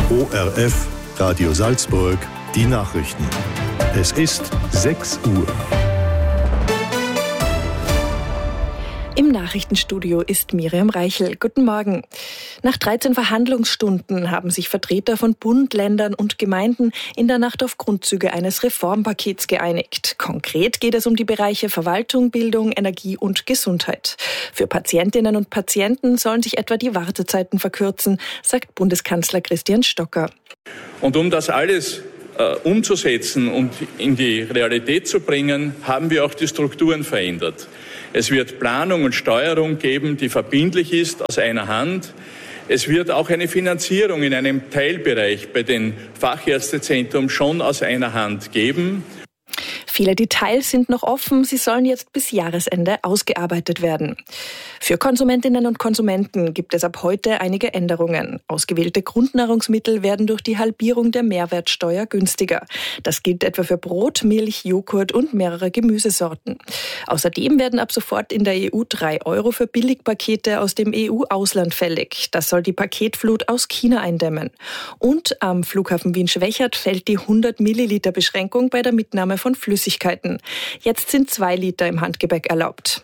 ORF, Radio Salzburg, die Nachrichten. Es ist 6 Uhr. Im Nachrichtenstudio ist Miriam Reichel. Guten Morgen. Nach 13 Verhandlungsstunden haben sich Vertreter von Bund, Ländern und Gemeinden in der Nacht auf Grundzüge eines Reformpakets geeinigt. Konkret geht es um die Bereiche Verwaltung, Bildung, Energie und Gesundheit. Für Patientinnen und Patienten sollen sich etwa die Wartezeiten verkürzen, sagt Bundeskanzler Christian Stocker. Und um das alles umzusetzen und in die Realität zu bringen, haben wir auch die Strukturen verändert. Es wird Planung und Steuerung geben, die verbindlich ist, aus einer Hand. Es wird auch eine Finanzierung in einem Teilbereich bei den Fachärztezentren schon aus einer Hand geben. Viele Details sind noch offen, sie sollen jetzt bis Jahresende ausgearbeitet werden. Für Konsumentinnen und Konsumenten gibt es ab heute einige Änderungen. Ausgewählte Grundnahrungsmittel werden durch die Halbierung der Mehrwertsteuer günstiger. Das gilt etwa für Brot, Milch, Joghurt und mehrere Gemüsesorten. Außerdem werden ab sofort in der EU 3 € für Billigpakete aus dem EU-Ausland fällig. Das soll die Paketflut aus China eindämmen. Und am Flughafen Wien-Schwechat fällt die 100-Milliliter-Beschränkung bei der Mitnahme von Flüssigkeiten. Jetzt sind 2 Liter im Handgepäck erlaubt.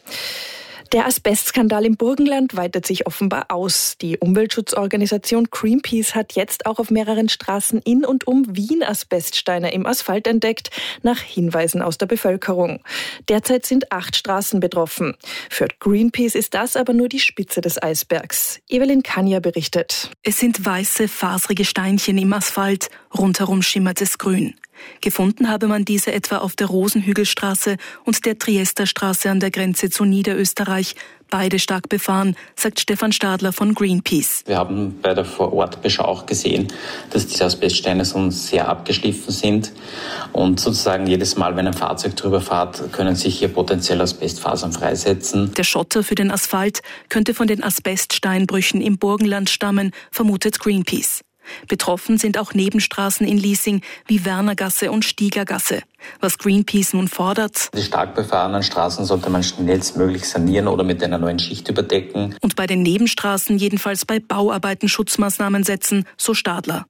Der Asbestskandal im Burgenland weitet sich offenbar aus. Die Umweltschutzorganisation Greenpeace hat jetzt auch auf mehreren Straßen in und um Wien Asbeststeine im Asphalt entdeckt, nach Hinweisen aus der Bevölkerung. Derzeit sind 8 Straßen betroffen. Für Greenpeace ist das aber nur die Spitze des Eisbergs. Evelyn Kanja berichtet. Es sind weiße, faserige Steinchen im Asphalt, rundherum schimmert es grün. Gefunden habe man diese etwa auf der Rosenhügelstraße und der Triesterstraße an der Grenze zu Niederösterreich. Beide stark befahren, sagt Stefan Stadler von Greenpeace. Wir haben bei der Vorortbeschau auch gesehen, dass diese Asbeststeine so sehr abgeschliffen sind. Und sozusagen jedes Mal, wenn ein Fahrzeug drüber fährt, können sich hier potenziell Asbestfasern freisetzen. Der Schotter für den Asphalt könnte von den Asbeststeinbrüchen im Burgenland stammen, vermutet Greenpeace. Betroffen sind auch Nebenstraßen in Liesing wie Wernergasse und Stiegergasse. Was Greenpeace nun fordert: Die stark befahrenen Straßen sollte man schnellstmöglich sanieren oder mit einer neuen Schicht überdecken. Und bei den Nebenstraßen jedenfalls bei Bauarbeiten Schutzmaßnahmen setzen, so Stadler.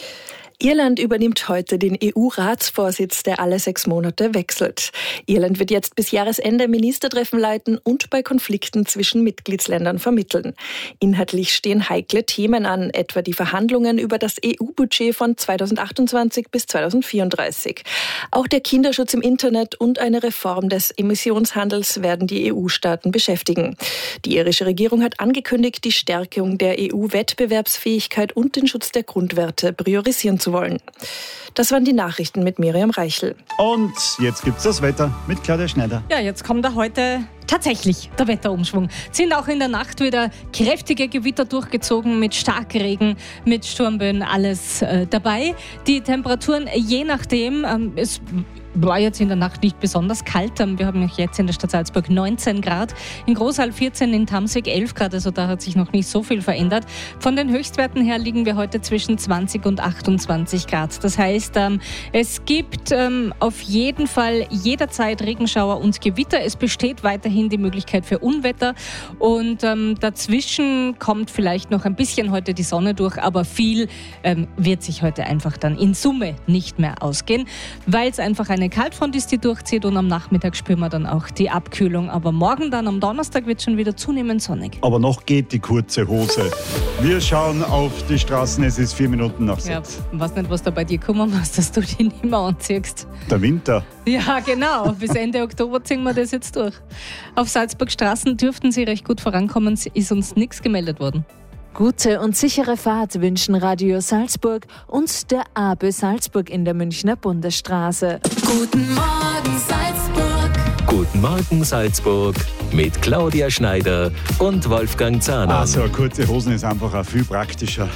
Irland übernimmt heute den EU-Ratsvorsitz, der alle 6 Monate wechselt. Irland wird jetzt bis Jahresende Ministertreffen leiten und bei Konflikten zwischen Mitgliedsländern vermitteln. Inhaltlich stehen heikle Themen an, etwa die Verhandlungen über das EU-Budget von 2028 bis 2034. Auch der Kinderschutz im Internet und eine Reform des Emissionshandels werden die EU-Staaten beschäftigen. Die irische Regierung hat angekündigt, die Stärkung der EU-Wettbewerbsfähigkeit und den Schutz der Grundwerte priorisieren zu wollen. Das waren die Nachrichten mit Miriam Reichel. Und jetzt gibt's das Wetter mit Claudia Schneider. Ja, jetzt kommt heute tatsächlich der Wetterumschwung. Es sind auch in der Nacht wieder kräftige Gewitter durchgezogen mit Starkregen, mit Sturmböen, alles dabei. Die Temperaturen, je nachdem, es war jetzt in der Nacht nicht besonders kalt. Wir haben jetzt in der Stadt Salzburg 19 Grad, in Großhall 14, in Tamsig 11 Grad, also da hat sich noch nicht so viel verändert. Von den Höchstwerten her liegen wir heute zwischen 20 und 28 Grad. Das heißt, es gibt auf jeden Fall jederzeit Regenschauer und Gewitter. Es besteht weiterhin die Möglichkeit für Unwetter und dazwischen kommt vielleicht noch ein bisschen heute die Sonne durch, aber viel wird sich heute einfach dann in Summe nicht mehr ausgehen, weil es einfach eine Kaltfront ist, die durchzieht und am Nachmittag spüren wir dann auch die Abkühlung. Aber morgen dann am Donnerstag wird es schon wieder zunehmend sonnig. Aber noch geht die kurze Hose. Wir schauen auf die Straßen, es ist 4 Minuten nach 6. Ja, ich weiß nicht, was da bei dir kommen muss, dass du die nicht mehr anziehst. Der Winter. Ja, genau. Bis Ende Oktober ziehen wir das jetzt durch. Auf Salzburg Straßen dürften sie recht gut vorankommen, es ist uns nichts gemeldet worden. Gute und sichere Fahrt wünschen Radio Salzburg und der AB Salzburg in der Münchner Bundesstraße. Guten Morgen Salzburg. Guten Morgen Salzburg mit Claudia Schneider und Wolfgang Zahner. Also kurze Hosen ist einfach auch viel praktischer.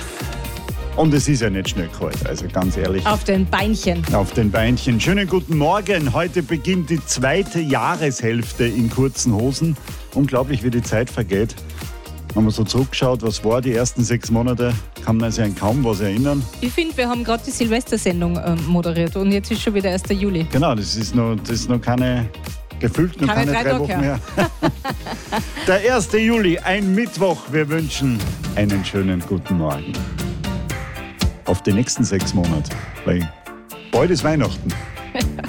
Und es ist ja nicht schnell kalt, also ganz ehrlich. Auf den Beinchen. Auf den Beinchen. Schönen guten Morgen. Heute beginnt die 2. Jahreshälfte in kurzen Hosen. Unglaublich, wie die Zeit vergeht. Wenn man so zurückschaut, was war die ersten 6 Monate, kann man sich an kaum was erinnern. Ich finde, wir haben gerade die Silvestersendung moderiert und jetzt ist schon wieder 1. Juli. Genau, das ist noch keine, gefühlt noch keine 3 Wochen mehr. Der 1. Juli, ein Mittwoch. Wir wünschen einen schönen guten Morgen. auf die nächsten 6 Monate. Weil bald ist Weihnachten.